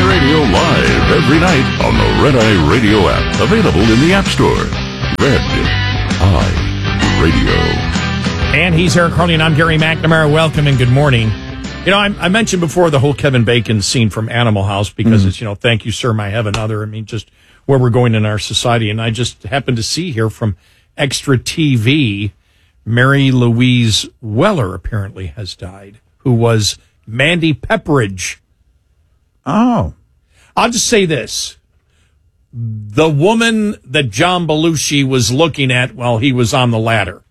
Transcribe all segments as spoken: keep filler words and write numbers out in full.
Eye Radio live every night on the Red Eye Radio app. Available in the App Store. Red Eye Radio. And he's Eric Harley, and I'm Gary McNamara. Welcome and good morning. You know, I, I mentioned before the whole Kevin Bacon scene from Animal House because mm. it's, you know, thank you, sir, I have another. I mean, just where we're going in our society. And I just happened to see here from Extra T V, Mary Louise Weller apparently has died, who was Mandy Pepperidge. Oh. I'll just say this. The woman that John Belushi was looking at while he was on the ladder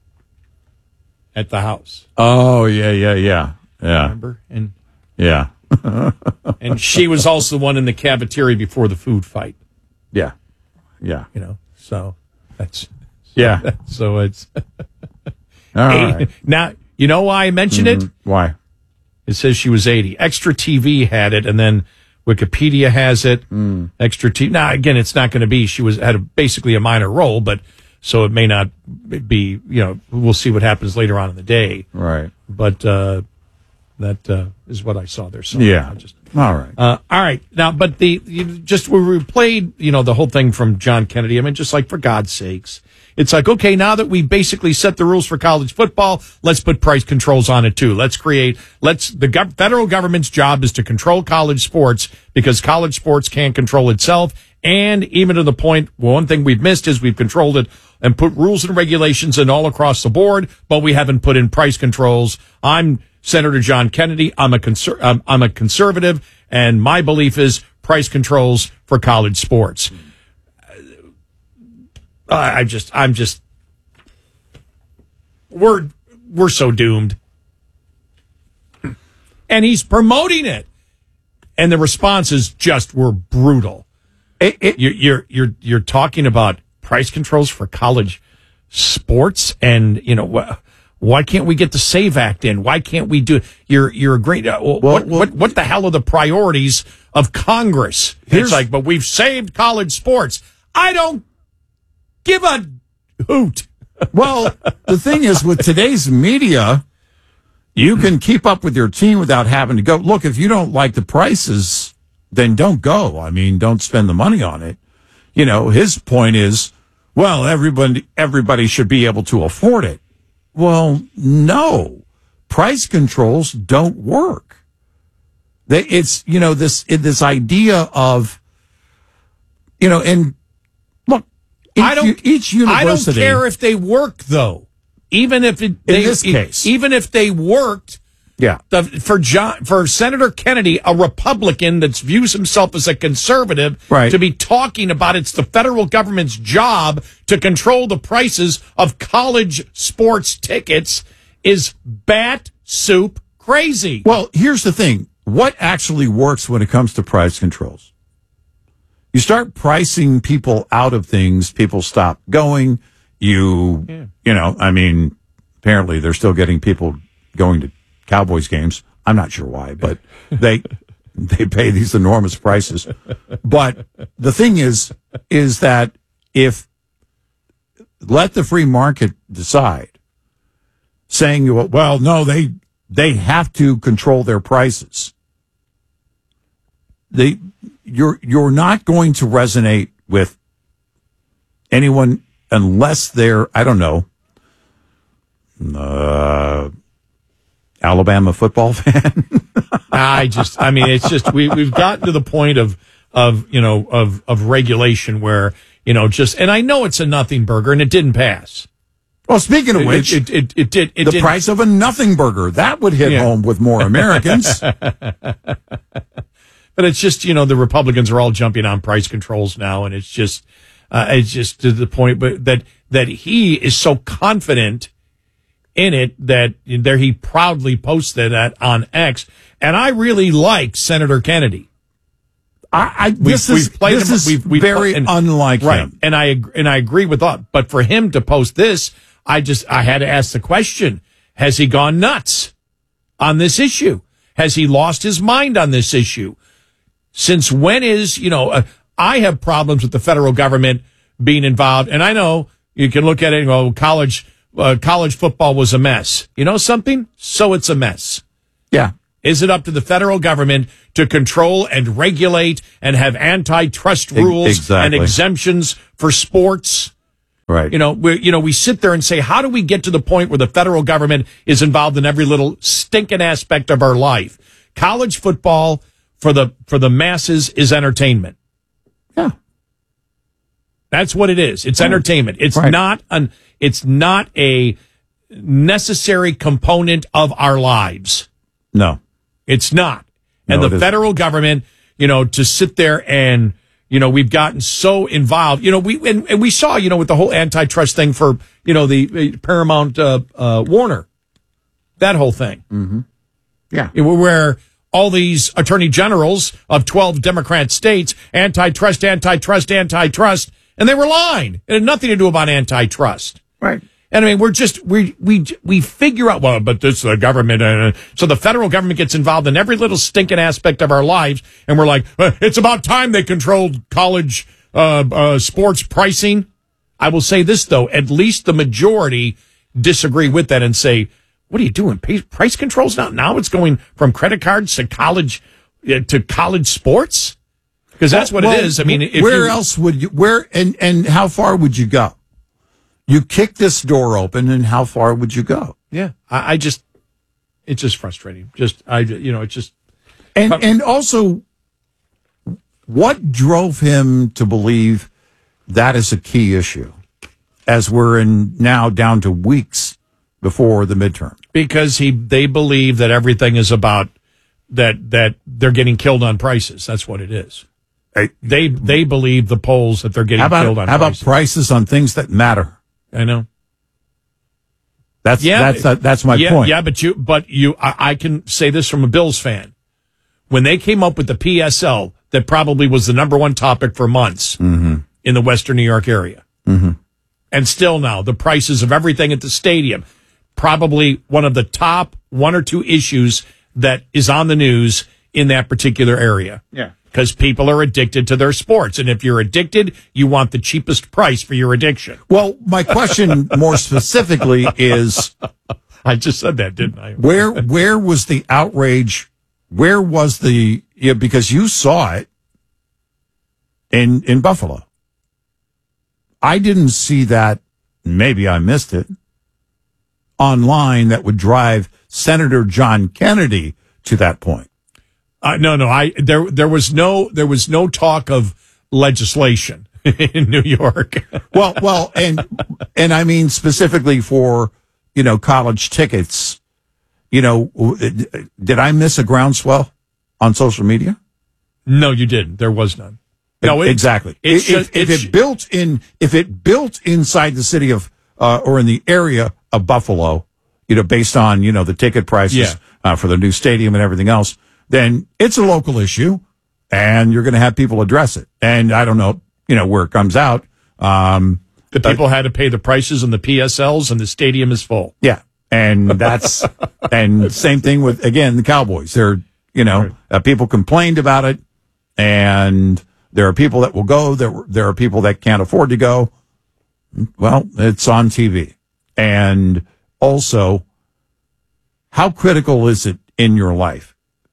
at the house. Oh, yeah, yeah, yeah. Yeah. Remember? And yeah. and she was also the one in the cafeteria before the food fight. Yeah. Yeah. You know, so that's... Yeah. So it's... All right. Now, you know why I mentioned mm-hmm. it? Why? It says she was eighty. Extra T V had it, and then Wikipedia has it. Mm. Extra T V. Now, again, it's not going to be. She was had a, basically a minor role, but so it may not be. You know, we'll see what happens later on in the day. Right. But uh, that uh, is what I saw there. So yeah. I just all right. Uh, all right. Now, but the you just we played. You know, the whole thing from John Kennedy. I mean, just like for God's sakes. It's like, okay, now that we basically set the rules for college football, let's put price controls on it too. Let's create, let's, the gov- federal government's job is to control college sports because college sports can't control itself. And even to the point, well, one thing we've missed is we've controlled it and put rules and regulations in all across the board, but we haven't put in price controls. I'm Senator John Kennedy. I'm a conser- um, I'm a conservative, and my belief is price controls for college sports. I just, I'm just, we're, we're so doomed. And he's promoting it. And the responses just were brutal. It, it, you're, you're, you're, you're talking about price controls for college sports. And, you know, wh- why can't we get the SAVE Act in? Why can't we do, you're, you're a great, uh, well, what, well, what, what the hell are the priorities of Congress? It's like, but we've saved college sports. I don't give a hoot. Well, the thing is, with today's media, you can keep up with your team without having to go. Look, if you don't like the prices, then don't go. I mean, don't spend the money on it. You know, his point is, well, everybody, everybody should be able to afford it. Well, no. Price controls don't work. They, it's, you know, this, this idea of, you know, and Each, I don't. Each university. I don't care if they work, though. Even if it, they, in this case, even if they worked, yeah. The, for John, for Senator Kennedy, a Republican that views himself as a conservative, right. to be talking about it's the federal government's job to control the prices of college sports tickets is bat soup crazy. Well, here's the thing: what actually works when it comes to price controls? You start pricing people out of things, people stop going. You, yeah. you know, I mean, apparently they're still getting people going to Cowboys games. I'm not sure why, but they they pay these enormous prices. But the thing is, is that if let the free market decide, saying, well, no, they they have to control their prices. They. You're you're not going to resonate with anyone unless they're, I don't know, uh, Alabama football fan. I just, I mean, it's just we we've gotten to the point of of you know of of regulation where you know just, and I know it's a nothing burger and it didn't pass. Well, speaking of it, which, it it, it, it did it the did, price of a nothing burger that would hit yeah. home with more Americans. But it's just, you know, the Republicans are all jumping on price controls now, and it's just, uh, it's just to the point, but that that he is so confident in it that there he proudly posted that on X, and I really like Senator Kennedy. I, I this we've, is we've played this him, is we've, we've very played, and, unlike right, him, and I and I agree with that. But for him to post this, I just I had to ask the question: has he gone nuts on this issue? Has he lost his mind on this issue? Since when is, you know, uh, I have problems with the federal government being involved. And I know you can look at it and go, college, uh, college football was a mess. You know something? So it's a mess. Yeah. Is it up to the federal government to control and regulate and have antitrust rules exactly. and exemptions for sports? Right. You know, we you know we sit there and say, how do we get to the point where the federal government is involved in every little stinking aspect of our life? College football for the for the masses is entertainment. Yeah. That's what it is. It's right. entertainment. It's right. not an it's not a necessary component of our lives. No. It's not. And no, the federal government, you know, to sit there and, you know, we've gotten so involved. You know, we and, and we saw, you know, with the whole antitrust thing for, you know, the uh, Paramount uh, uh, Warner, that whole thing. Mm-hmm. Yeah. Where all these attorney generals of twelve Democrat states, antitrust, antitrust, antitrust, and they were lying. It had nothing to do about antitrust. Right. And I mean, we're just, we, we, we figure out, well, but this is the government. Uh, so the federal government gets involved in every little stinking aspect of our lives. And we're like, uh, it's about time they controlled college, uh, uh, sports pricing. I will say this though, at least the majority disagree with that and say, what are you doing? Pay, price controls now? Now it's going from credit cards to college, uh, to college sports? Because that's what well, it is. I mean, if where you, else would you, where, and, and how far would you go? You kick this door open, and how far would you go? Yeah, I, I just, it's just frustrating. Just, I, you know, it's just. And and also, what drove him to believe that is a key issue, as we're in now down to weeks before the midterm? Because he, they believe that everything is about that that they're getting killed on prices. That's what it is. Hey, they they believe the polls that they're getting how about, killed on. How prices. about prices on things that matter? I know. That's yeah, that's that, that's my yeah, point. Yeah, but you but you I, I can say this from a Bills fan. When they came up with the P S L, that probably was the number one topic for months mm-hmm. in the Western New York area. Mm-hmm. And still now, the prices of everything at the stadium, probably one of the top one or two issues that is on the news in that particular area. Yeah. Because people are addicted to their sports. And if you're addicted, you want the cheapest price for your addiction. Well, my question more specifically is... I just said that, didn't I? Where where was the outrage? Where was the... Yeah, because you saw it in in Buffalo. I didn't see that. Maybe I missed it. Online that would drive Senator John Kennedy to that point. Uh, no, no, I there there was no there was no talk of legislation in New York. well, well, and and I mean specifically for, you know, college tickets. You know, did I miss a groundswell on social media? No, you didn't. There was none. No, it, exactly. It's if, just, if it's, it built in, if it built inside the city of uh, or in the area of Buffalo, you know, based on, you know, the ticket prices yeah. uh, for the new stadium and everything else, then it's a local issue, and you're going to have people address it. And I don't know, you know, where it comes out. Um, the people uh, had to pay the prices on the P S Ls, and the stadium is full. Yeah, and that's and same thing with again the Cowboys. They're you know right. uh, people complained about it, and there are people that will go. There there are people that can't afford to go. Well, it's on T V, and also, how critical is it in your life?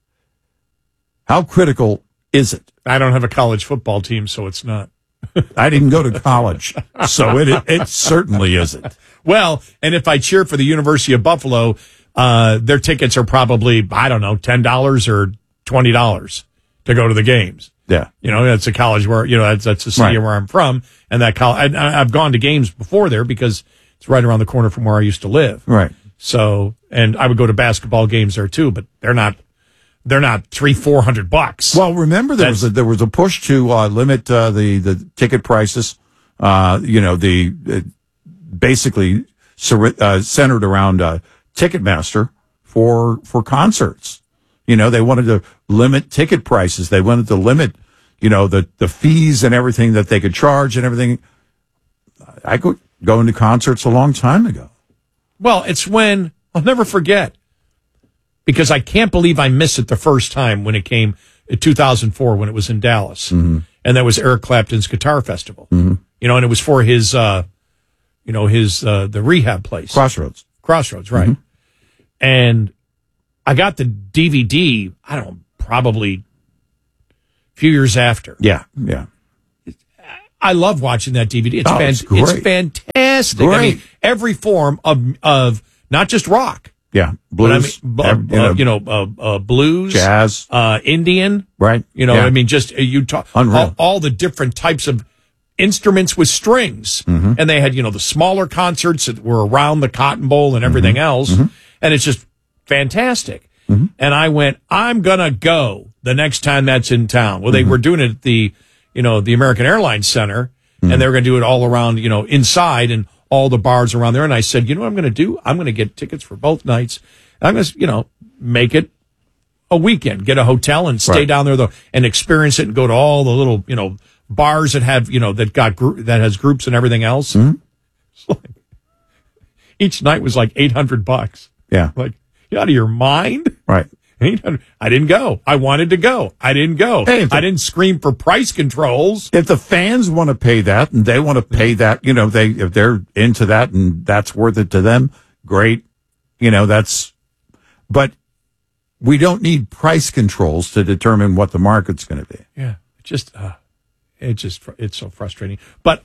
How critical is it? I don't have a college football team, so it's not. I didn't go to college, so it it certainly isn't. Well, and if I cheer for the University of Buffalo, uh, their tickets are probably, I don't know, ten dollars or twenty dollars to go to the games. Yeah. You know, that's a college where, you know, that's, that's the city right. where I'm from. And that college, I, I've gone to games before there because it's right around the corner from where I used to live. Right. So, and I would go to basketball games there too, but they're not, they're not three, four hundred bucks. Well, remember there That's, was a, there was a push to uh, limit uh, the the ticket prices. Uh, you know, the uh, basically uh, centered around uh, Ticketmaster for for concerts. You know, they wanted to limit ticket prices. They wanted to limit, you know, the the fees and everything that they could charge and everything. I could go into concerts a long time ago. Well, it's when I'll never forget. Because I can't believe I missed it the first time when it came in two thousand four when it was in Dallas. Mm-hmm. And that was Eric Clapton's Guitar Festival. Mm-hmm. You know, and it was for his, uh, you know, his, uh, the rehab place. Crossroads. Crossroads, right. Mm-hmm. And I got the D V D, I don't know, probably a few years after. Yeah, yeah. I love watching that D V D. It's, Oh, fan- it's great. it's fantastic. Great. I mean, every form of of not just rock, Yeah, but I blues, mean, bu- ev- uh, you know, uh, uh, blues, jazz, uh, Indian, right? You know, Yeah. I mean, just uh, you talk Unreal. all, all the different types of instruments with strings, Mm-hmm. and they had you know the smaller concerts that were around the Cotton Bowl and everything Mm-hmm. else, and it's just fantastic. Mm-hmm. And I went, I'm gonna go the next time that's in town. Well, they Mm-hmm. were doing it at the you know the American Airlines Center, Mm-hmm. and they were gonna do it all around you know inside and all the bars around there. And I said, you know what I'm gonna do? I'm gonna get tickets for both nights. I'm gonna you know make it a weekend, get a hotel and stay Right. down there though, and experience it and go to all the little, you know, bars that have, you know, that got group, that has groups and everything else. Mm-hmm. It's like, each night was like eight hundred bucks. Yeah, Like, you out of your mind? right. eight hundred. I didn't go. I wanted to go. I didn't go. Hey, if the- I didn't scream for price controls. If the fans want to pay that and they want to pay that, you know, they if they're into that and that's worth it to them, great. You know, that's. But we don't need price controls to determine what the market's going to be. Yeah. It just, uh, it just, fr- it's so frustrating. But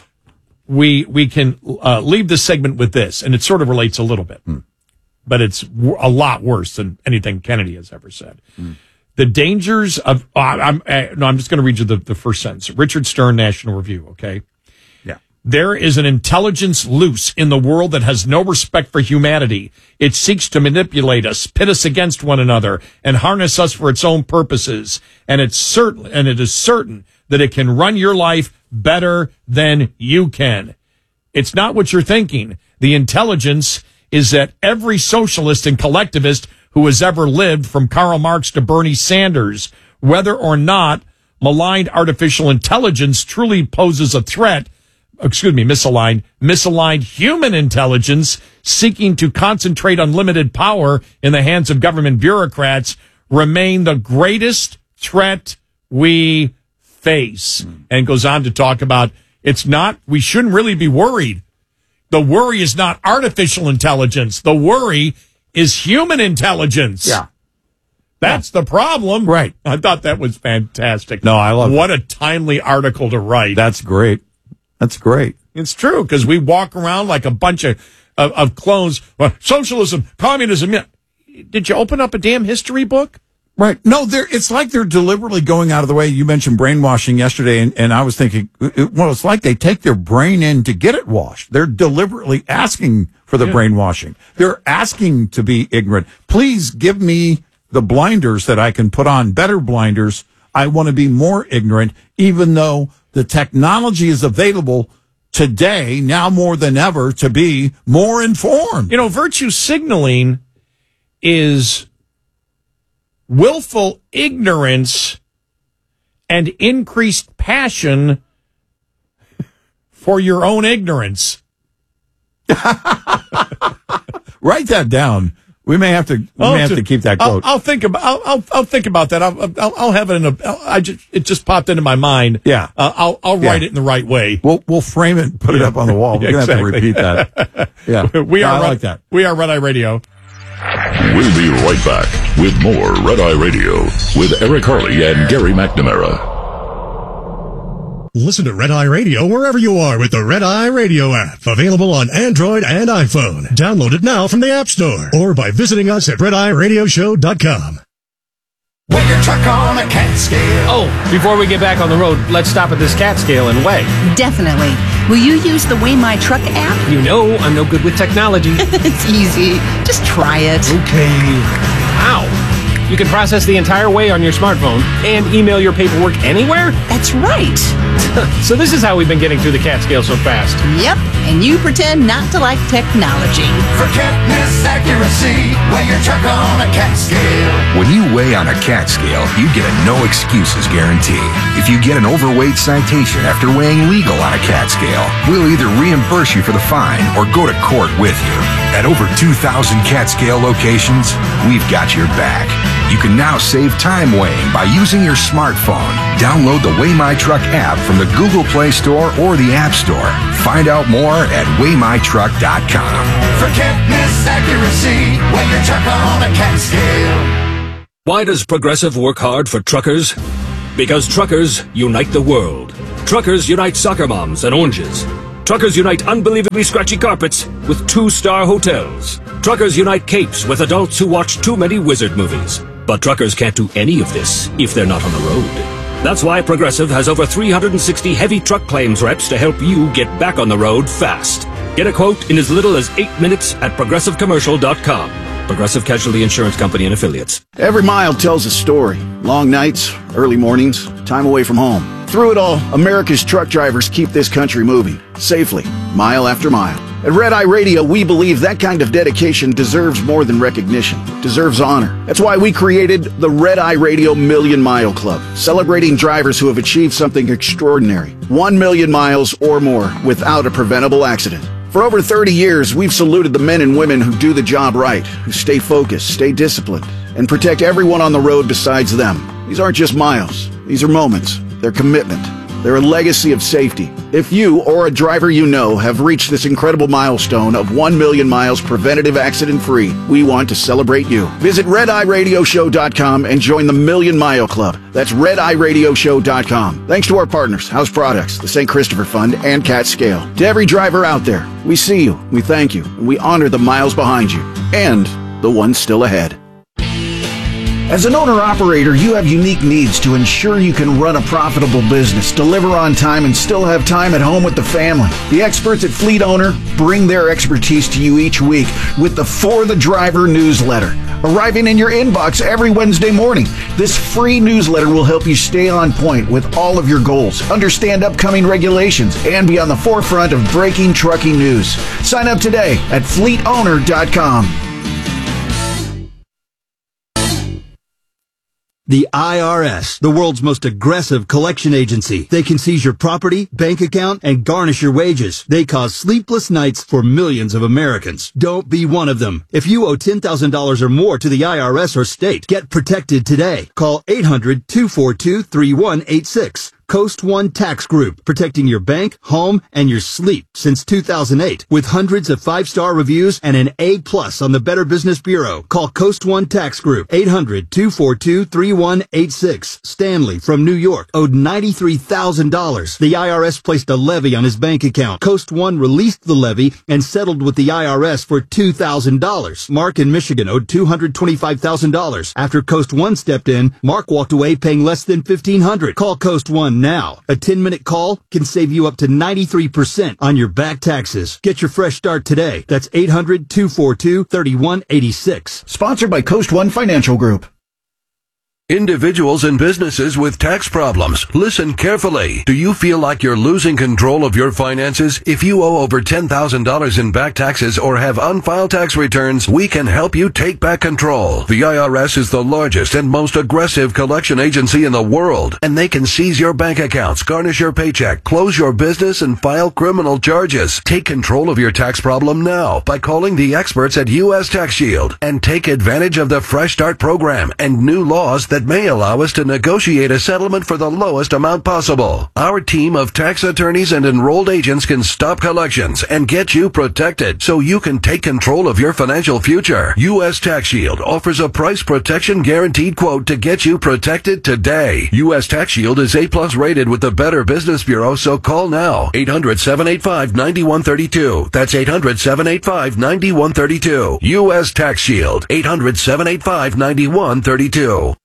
we, we can, uh, leave this segment with this, and it sort of relates a little bit, but it's w- a lot worse than anything Kennedy has ever said. The dangers of, uh, I'm, uh, no, I'm just going to read you the, the first sentence. Richard Stern, National Review. Okay. Yeah. There is an intelligence loose in the world that has no respect for humanity. It seeks to manipulate us, pit us against one another, and harness us for its own purposes. And it's certain, and it is certain that it can run your life better than you can. It's not what you're thinking. The intelligence is that every socialist and collectivist who has ever lived, from Karl Marx to Bernie Sanders, whether or not maligned artificial intelligence truly poses a threat, excuse me, misaligned, misaligned human intelligence seeking to concentrate unlimited power in the hands of government bureaucrats remain the greatest threat we face. And goes on to talk about it's not, we shouldn't really be worried. The worry is not artificial intelligence. The worry is human intelligence. Yeah. That's the problem. Right. I thought that was fantastic. No, I love What a timely article to write. That's great. That's great. It's true, because we walk around like a bunch of, of, of clones. Well, socialism, communism. Yeah. Did you open up a damn history book? Right. No, they're, it's like they're deliberately going out of the way. You mentioned brainwashing yesterday, and, and I was thinking, well, it's like they take their brain in to get it washed. They're deliberately asking for the Yeah. brainwashing. They're asking to be ignorant. Please give me the blinders that I can put on, better blinders. I want to be more ignorant, even though the technology is available today, now more than ever, to be more informed. You know, virtue signaling is willful ignorance and increased passion for your own ignorance. Write that down. We may have to. We I'll may have ju- to keep that I'll, quote. I'll think about. I'll, I'll, I'll think about that. I'll, I'll, I'll have it in a. I'll, I just. It just popped into my mind. Yeah. Uh, I'll. I'll write Yeah. it in the right way. We'll we'll frame it and put it up on the wall. We're Yeah, gonna have to exactly. repeat that. Yeah, We Yeah, are. I Red, like that. We are Red Eye Radio. We'll be right back with more Red Eye Radio with Eric Harley and Gary McNamara. Listen to Red Eye Radio wherever you are with the Red Eye Radio app. Available on Android and iPhone. Download it now from the App Store or by visiting us at red eye radio show dot com. Weigh your truck on a cat scale. Oh, before we get back on the road, let's stop at this cat scale and weigh. Definitely. Will you use the Weigh My Truck app? You know I'm no good with technology. It's easy. Just try it. Okay. Ow. You can process the entire weigh on your smartphone and email your paperwork anywhere? That's right. So this is how we've been getting through the cat scale so fast. Yep. And you pretend not to like technology. For can't miss accuracy, weigh your truck on a cat scale. When you weigh on a cat scale, you get a no excuses guarantee. If you get an overweight citation after weighing legal on a cat scale, we'll either reimburse you for the fine or go to court with you. At over two thousand cat scale locations, we've got your back. You can now save time weighing by using your smartphone. Download the Weigh My Truck app from the Google Play Store or the App Store. Find out more at weigh my truck dot com. For can't miss accuracy, when your truck on a cat scale. Why does Progressive work hard for truckers? Because truckers unite the world. Truckers unite soccer moms and oranges. Truckers unite unbelievably scratchy carpets with two-star hotels. Truckers unite capes with adults who watch too many wizard movies. But truckers can't do any of this if they're not on the road. That's why Progressive has over three hundred sixty heavy truck claims reps to help you get back on the road fast. Get a quote in as little as eight minutes at progressive commercial dot com. Progressive Casualty Insurance Company and Affiliates. Every mile tells a story. Long nights, early mornings, time away from home. Through it all, America's truck drivers keep this country moving, safely, mile after mile. At Red Eye Radio, we believe that kind of dedication deserves more than recognition, deserves honor. That's why we created the Red Eye Radio Million Mile Club, celebrating drivers who have achieved something extraordinary. One million miles or more without a preventable accident. For over thirty years, we've saluted the men and women who do the job right, who stay focused, stay disciplined, and protect everyone on the road besides them. These aren't just miles. These are moments. They're commitment. They're a legacy of safety. If you or a driver you know have reached this incredible milestone of one million miles preventative accident-free, we want to celebrate you. Visit red eye radio show dot com and join the Million Mile Club. That's red eye radio show dot com. Thanks to our partners, House Products, the Saint Christopher Fund, and Cat Scale. To every driver out there, we see you, we thank you, and we honor the miles behind you, and the ones still ahead. As an owner-operator, you have unique needs to ensure you can run a profitable business, deliver on time, and still have time at home with the family. The experts at Fleet Owner bring their expertise to you each week with the For the Driver newsletter, arriving in your inbox every Wednesday morning. This free newsletter will help you stay on point with all of your goals, understand upcoming regulations, and be on the forefront of breaking trucking news. Sign up today at fleet owner dot com. The I R S, the world's most aggressive collection agency. They can seize your property, bank account, and garnish your wages. They cause sleepless nights for millions of Americans. Don't be one of them. If you owe ten thousand dollars or more to the I R S or state, get protected today. Call eight hundred, two four two, three one eight six. Coast One Tax Group, protecting your bank, home, and your sleep since two thousand eight. With hundreds of five-star reviews and an A plus on the Better Business Bureau. Call Coast One Tax Group, eight hundred, two four two, three one eight six. Stanley from New York owed ninety-three thousand dollars. The I R S placed a levy on his bank account. Coast One released the levy and settled with the I R S for two thousand dollars. Mark in Michigan owed two hundred twenty-five thousand dollars. After Coast One stepped in, Mark walked away paying less than fifteen hundred dollars. Call Coast One now. A ten-minute call can save you up to ninety-three percent on your back taxes. Get your fresh start today. That's eight hundred, two four two, three one eight six. Sponsored by Coast One Financial Group. Individuals and businesses with tax problems, listen carefully. Do you feel like you're losing control of your finances? If you owe over ten thousand dollars in back taxes or have unfiled tax returns, we can help you take back control. The I R S is the largest and most aggressive collection agency in the world, and they can seize your bank accounts, garnish your paycheck, close your business, and file criminal charges. Take control of your tax problem now by calling the experts at U S Tax Shield and take advantage of the Fresh Start program and new laws that may allow us to negotiate a settlement for the lowest amount possible. Our team of tax attorneys and enrolled agents can stop collections and get you protected so you can take control of your financial future. U S Tax Shield offers a price protection guaranteed quote to get you protected today. U S Tax Shield is A plus rated with the Better Business Bureau, so call now. eight hundred, seven eight five, nine one three two. That's eight hundred, seven eight five, nine one three two. U S Tax Shield. eight hundred, seven eight five, nine one three two.